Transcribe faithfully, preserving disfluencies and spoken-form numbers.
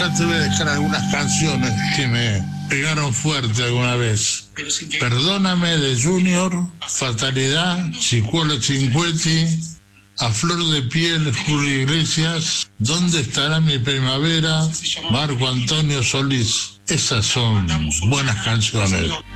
acá te voy a dejar algunas canciones que me pegaron fuerte alguna vez. Perdóname de Junior, Fatalidad, Chicuelo Cinquetti, A Flor de Piel, Julio Iglesias, ¿Dónde estará mi primavera? Marco Antonio Solís. Esas son buenas canciones.